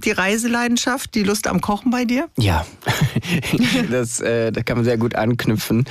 die Reiseleidenschaft, die Lust am Kochen bei dir? Ja, da kann man sehr gut anknüpfen.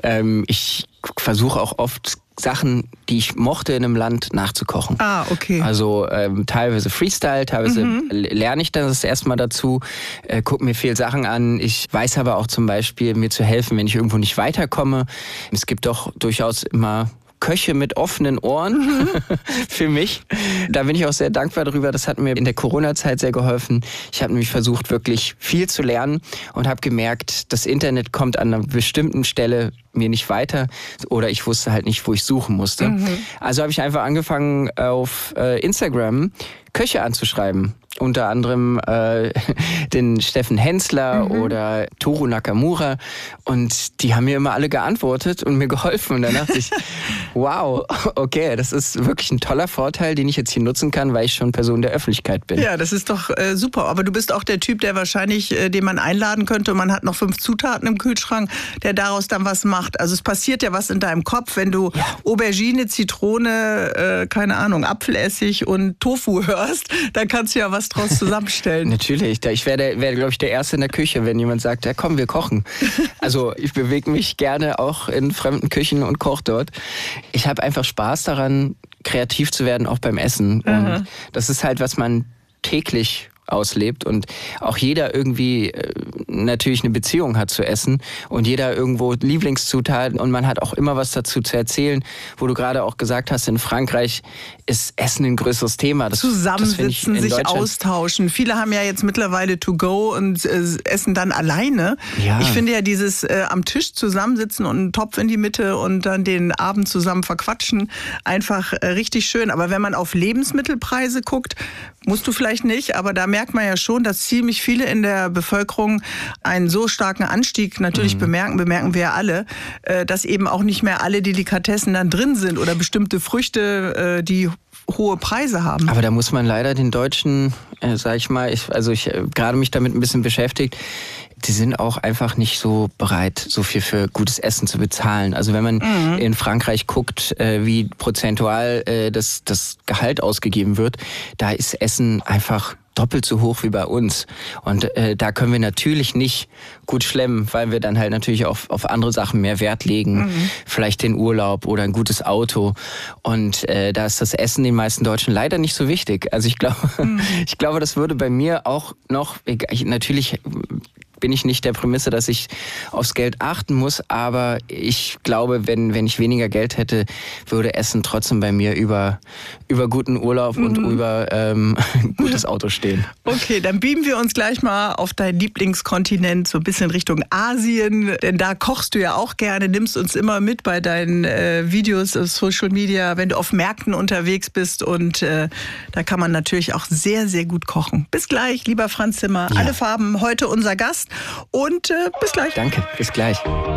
Ich versuche auch oft Sachen, die ich mochte in einem Land, nachzukochen. Ah, okay. Also teilweise Freestyle, teilweise lerne ich das erstmal dazu, gucke mir viel Sachen an. Ich weiß aber auch zum Beispiel, mir zu helfen, wenn ich irgendwo nicht weiterkomme. Es gibt doch durchaus immer Köche mit offenen Ohren für mich. Da bin ich auch sehr dankbar darüber. Das hat mir in der Corona-Zeit sehr geholfen. Ich habe nämlich versucht, wirklich viel zu lernen und habe gemerkt, das Internet kommt an einer bestimmten Stelle mir nicht weiter oder ich wusste halt nicht, wo ich suchen musste. Also habe ich einfach angefangen, auf Instagram Köche anzuschreiben. Unter anderem den Steffen Hensler oder Toru Nakamura. Und die haben mir immer alle geantwortet und mir geholfen. Und dann dachte ich, wow, okay, das ist wirklich ein toller Vorteil, den ich jetzt hier nutzen kann, weil ich schon Person der Öffentlichkeit bin. Ja, das ist doch super. Aber du bist auch der Typ, der wahrscheinlich, den man einladen könnte und man hat noch 5 Zutaten im Kühlschrank, der daraus dann was macht. Also es passiert ja was in deinem Kopf, wenn du Aubergine, Zitrone, keine Ahnung, Apfelessig und Tofu hörst, dann kannst du ja was draus zusammenstellen. Natürlich. Ich wäre glaube ich, der Erste in der Küche, wenn jemand sagt, ja komm, wir kochen. Also ich bewege mich gerne auch in fremden Küchen und koche dort. Ich habe einfach Spaß daran, kreativ zu werden, auch beim Essen. Und das ist halt, was man täglich auslebt und auch jeder irgendwie natürlich eine Beziehung hat zu Essen und jeder irgendwo Lieblingszutaten und man hat auch immer was dazu zu erzählen, wo du gerade auch gesagt hast, in Frankreich ist Essen ein größeres Thema. Zusammensitzen, sich austauschen. Viele haben ja jetzt mittlerweile To-Go und essen dann alleine. Ja. Ich finde ja dieses am Tisch zusammensitzen und einen Topf in die Mitte und dann den Abend zusammen verquatschen einfach richtig schön. Aber wenn man auf Lebensmittelpreise guckt, musst du vielleicht nicht, aber da merkt man ja schon, dass ziemlich viele in der Bevölkerung einen so starken Anstieg natürlich bemerken wir ja alle, dass eben auch nicht mehr alle Delikatessen dann drin sind oder bestimmte Früchte, die hohe Preise haben. Aber da muss man leider den Deutschen, sag ich mal, ich gerade mich damit ein bisschen beschäftigt, die sind auch einfach nicht so bereit, so viel für gutes Essen zu bezahlen. Also wenn man in Frankreich guckt, wie prozentual das Gehalt ausgegeben wird, da ist Essen einfach doppelt so hoch wie bei uns. Und da können wir natürlich nicht gut schlemmen, weil wir dann halt natürlich auf andere Sachen mehr Wert legen. Vielleicht den Urlaub oder ein gutes Auto. Und da ist das Essen den meisten Deutschen leider nicht so wichtig. Also ich glaube, das würde bei mir auch noch, natürlich bin ich nicht der Prämisse, dass ich aufs Geld achten muss, aber ich glaube, wenn ich weniger Geld hätte, würde Essen trotzdem bei mir über guten Urlaub und über gutes Auto stehen. Okay, dann beamen wir uns gleich mal auf deinen Lieblingskontinent, so ein bisschen Richtung Asien, denn da kochst du ja auch gerne, nimmst uns immer mit bei deinen Videos auf Social Media, wenn du auf Märkten unterwegs bist und da kann man natürlich auch sehr, sehr gut kochen. Bis gleich, lieber Franz Zimmer. Ja. Alle Farben, heute unser Gast. Und bis gleich. Danke, bis gleich.